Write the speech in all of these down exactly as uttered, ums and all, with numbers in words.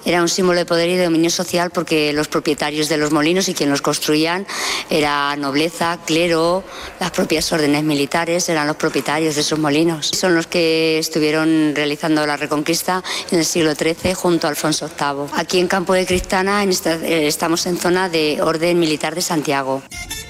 Era un símbolo de poder y de dominio social porque los propietarios de los molinos y quien los construían era nobleza, clero, las propias órdenes militares eran los propietarios de esos molinos. Son los que estuvieron realizando la Reconquista en el siglo trece junto a Alfonso octavo. Aquí en Campo de Criptana en esta, eh, estamos en zona de Orden Militar de Santiago.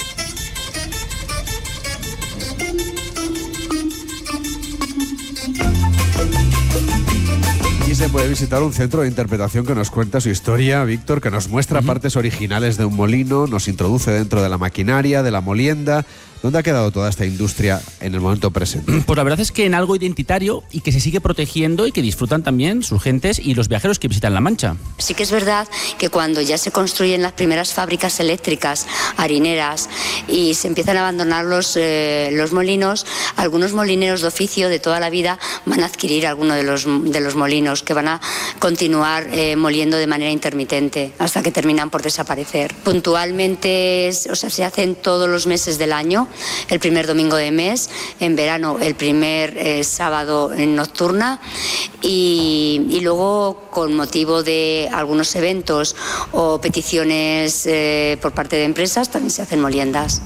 Se puede visitar un centro de interpretación que nos cuenta su historia, Víctor, que nos muestra uh-huh. partes originales de un molino, nos introduce dentro de la maquinaria, de la molienda. ¿Dónde ha quedado toda esta industria en el momento presente? Pues la verdad es que en algo identitario y que se sigue protegiendo y que disfrutan también sus gentes y los viajeros que visitan La Mancha. Sí que es verdad que cuando ya se construyen las primeras fábricas eléctricas, harineras, y se empiezan a abandonar los, eh, los molinos, algunos molineros de oficio de toda la vida van a adquirir alguno de los, de los molinos, que van a continuar eh, moliendo de manera intermitente hasta que terminan por desaparecer. Puntualmente, o sea, se hacen todos los meses del año, el primer domingo de mes, en verano el primer eh, sábado en nocturna y, y luego con motivo de algunos eventos o peticiones eh, por parte de empresas también se hacen moliendas.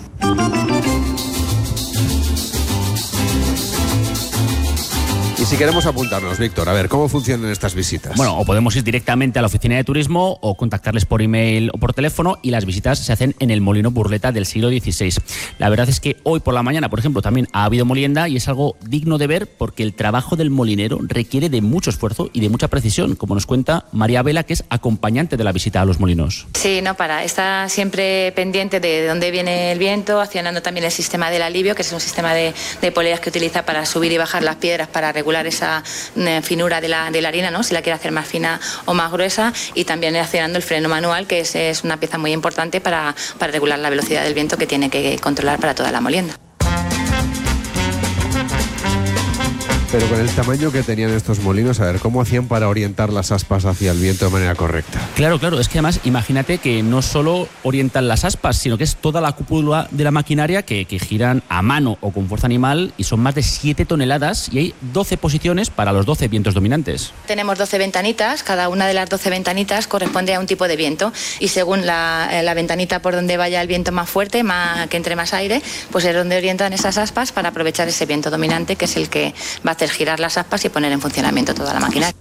Y si queremos apuntarnos, Víctor, a ver, ¿cómo funcionan estas visitas? Bueno, o podemos ir directamente a la oficina de turismo o contactarles por email o por teléfono, y las visitas se hacen en el Molino Burleta del siglo dieciséis. La verdad es que hoy por la mañana, por ejemplo, también ha habido molienda y es algo digno de ver porque el trabajo del molinero requiere de mucho esfuerzo y de mucha precisión, como nos cuenta María Vela, que es acompañante de la visita a los molinos. Sí, no para, está siempre pendiente de dónde viene el viento, accionando también el sistema del alivio, que es un sistema de, de poleas que utiliza para subir y bajar las piedras para regular esa finura de la, de la harina, ¿no? Si la quiere hacer más fina o más gruesa, y también accionando el freno manual, que es, es una pieza muy importante para, para regular la velocidad del viento que tiene que controlar para toda la molienda. Pero con el tamaño que tenían estos molinos, a ver, ¿cómo hacían para orientar las aspas hacia el viento de manera correcta? Claro, claro, es que además imagínate que no solo orientan las aspas, sino que es toda la cúpula de la maquinaria que, que giran a mano o con fuerza animal, y son más de siete toneladas y hay doce posiciones para los doce vientos dominantes. Tenemos doce ventanitas, cada una de las doce ventanitas corresponde a un tipo de viento, y según la, la ventanita por donde vaya el viento más fuerte, más, que entre más aire, pues es donde orientan esas aspas para aprovechar ese viento dominante, que es el que va a hacer girar las aspas y poner en funcionamiento toda la maquinaria.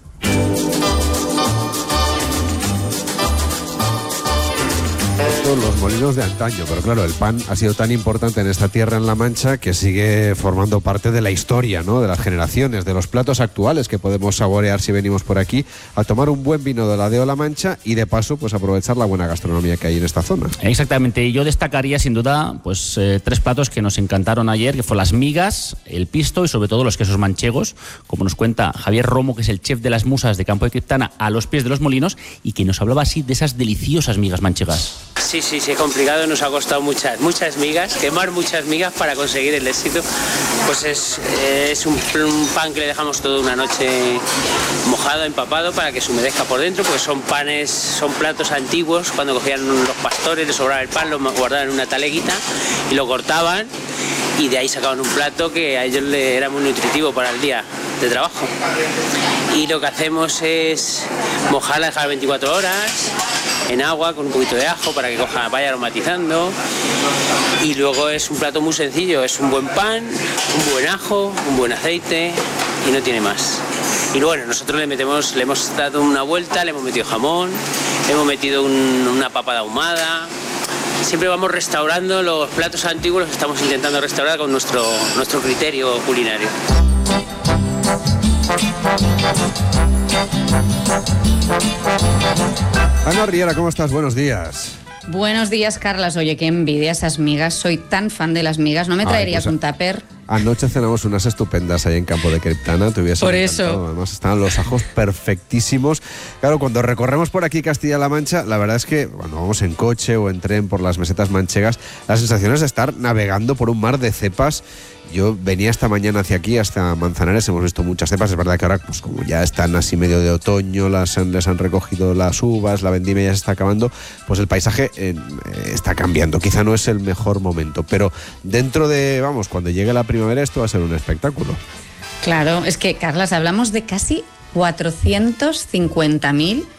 Los molinos de antaño, pero claro, el pan ha sido tan importante en esta tierra, en La Mancha, que sigue formando parte de la historia, ¿no? De las generaciones, de los platos actuales que podemos saborear si venimos por aquí a tomar un buen vino de la Deo La Mancha y de paso pues aprovechar la buena gastronomía que hay en esta zona. Exactamente, y yo destacaría sin duda pues eh, tres platos que nos encantaron ayer, que fue las migas, el pisto y sobre todo los quesos manchegos, como nos cuenta Javier Romo, que es el chef de las musas de Campo de Criptana, a los pies de los molinos, y que nos hablaba así de esas deliciosas migas manchegas. Sí, sí, sí, complicado, nos ha costado muchas, muchas migas, quemar muchas migas para conseguir el éxito. Pues es, es un, un pan que le dejamos toda una noche mojado, empapado, para que se humedezca por dentro, porque son panes, son platos antiguos. Cuando cogían los pastores, les sobraba el pan, lo guardaban en una taleguita y lo cortaban, y de ahí sacaban un plato que a ellos le era muy nutritivo para el día de trabajo. Y lo que hacemos es mojarla, dejar veinticuatro horas en agua con un poquito de ajo para que coja, vaya aromatizando, y luego es un plato muy sencillo, es un buen pan, un buen ajo, un buen aceite y no tiene más. Y bueno, nosotros le metemos, le hemos dado una vuelta, le hemos metido jamón, le hemos metido un, una papa ahumada. Siempre vamos restaurando los platos antiguos, los estamos intentando restaurar con nuestro, nuestro criterio culinario. Ana Riera, ¿cómo estás? Buenos días. Buenos días, Carlas. Oye, qué envidia esas migas. Soy tan fan de las migas. ¿No me traerías Ay, pues, un tupper? Anoche cenamos unas estupendas ahí en Campo de Criptana. Te hubiese Por encantado. eso. Además, estaban los ajos perfectísimos. Claro, cuando recorremos por aquí Castilla-La Mancha, la verdad es que cuando vamos en coche o en tren por las mesetas manchegas, la sensación es de estar navegando por un mar de cepas. Yo venía esta mañana hacia aquí, hasta Manzanares, hemos visto muchas cepas. Es verdad que ahora, pues como ya están así medio de otoño, las, les han recogido las uvas, la vendimia ya se está acabando, pues el paisaje eh, está cambiando. Quizá no es el mejor momento, pero dentro de, vamos, cuando llegue la primavera esto va a ser un espectáculo. Claro, es que, Carlas, hablamos de casi cuatrocientos cincuenta mil